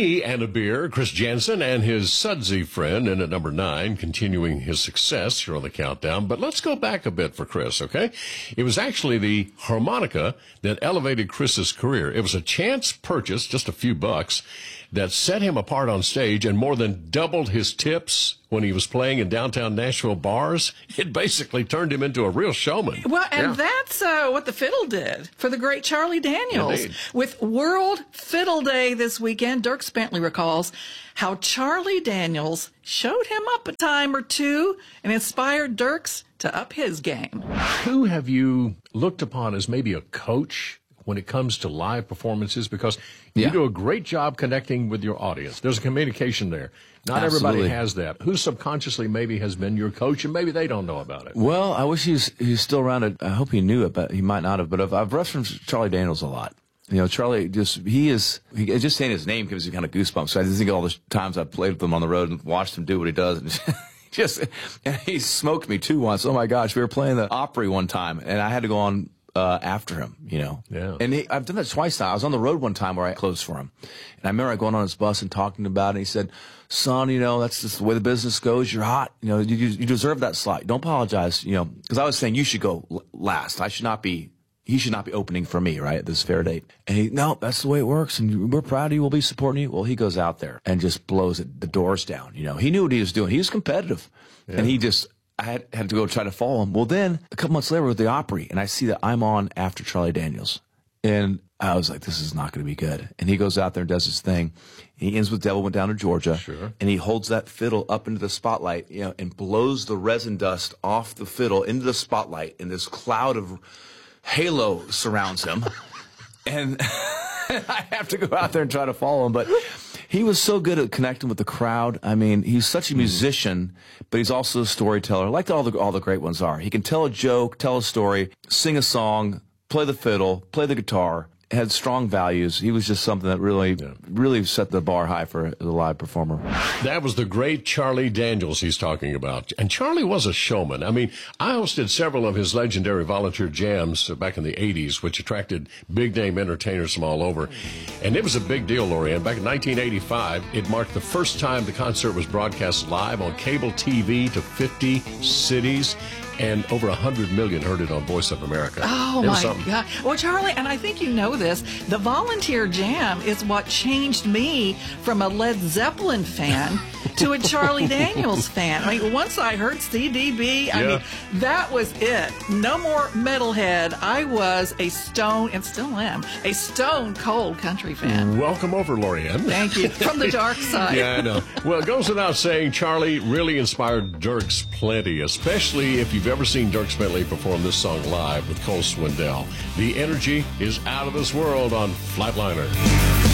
me and a beer, Chris Jansen and his sudsy friend in at number 9, continuing his success here on the countdown. But let's go back a bit for Chris, okay? It was actually the harmonica that elevated Chris's career. It was a chance purchase, just a few bucks, that set him apart on stage and more than doubled his tips when he was playing in downtown Nashville bars. It basically turned him into a real showman. Well, and that's what the fiddle did for the great Charlie Daniels. Indeed. With World Fiddle Day this weekend, Dirk Bentley recalls how Charlie Daniels showed him up a time or two and inspired Dirks to up his game. Who have you looked upon as maybe a coach when it comes to live performances? Because you do a great job connecting with your audience. There's a communication there. Not everybody has that. Who subconsciously maybe has been your coach, and maybe they don't know about it? Well, I wish he was still around. I hope he knew it, but he might not have. But I've referenced Charlie Daniels a lot. You know, Charlie, just saying his name gives you kind of goosebumps. So I just think of all the times I've played with him on the road and watched him do what he does. And he smoked me too once. Oh my gosh, we were playing the Opry one time, and I had to go on after him, you know. Yeah. And I've done that twice now. I was on the road one time where I closed for him. And I remember going on his bus and talking about it. And he said, son, you know, that's just the way the business goes. You're hot. You know, you deserve that slot. Don't apologize, you know. Because I was saying you should go last. He should not be opening for me, right, at this fair date. And no, that's the way it works. And we're proud of you. We'll be supporting you. Well, he goes out there and just blows the doors down. You know, he knew what he was doing. He was competitive. Yeah. And I had to go try to follow him. Well, then a couple months later with the Opry, and I see that I'm on after Charlie Daniels. And I was like, this is not going to be good. And he goes out there and does his thing. He ends with Devil Went Down to Georgia. Sure. And he holds that fiddle up into the spotlight, you know, and blows the resin dust off the fiddle into the spotlight. And this cloud of halo surrounds him. And I have to go out there and try to follow him. But he was so good at connecting with the crowd. I mean, he's such a musician, but he's also a storyteller, like all the great ones are. He can tell a joke, tell a story, sing a song, play the fiddle, play the guitar, had strong values. He was just something that really set the bar high for a live performer. That was the great Charlie Daniels he's talking about. And Charlie was a showman. I mean, I hosted several of his legendary volunteer jams back in the 80s, which attracted big-name entertainers from all over. And it was a big deal, Lorianne. Back in 1985, it marked the first time the concert was broadcast live on cable TV to 50 cities. And over 100 million heard it on Voice of America. Oh, my God. Well, Charlie, and I think you know this, the Volunteer Jam is what changed me from a Led Zeppelin fan to a Charlie Daniels fan. I mean, once I heard CDB, I mean, that was it. No more metalhead. I was a stone, and still am, a stone cold country fan. Welcome over, Lorianne. Thank you. From the dark side. Yeah, I know. Well, it goes without saying, Charlie really inspired Dirks plenty, especially if you've ever seen Dirk Bentley perform this song live with Cole Swindell. The energy is out of this world on Flatliner.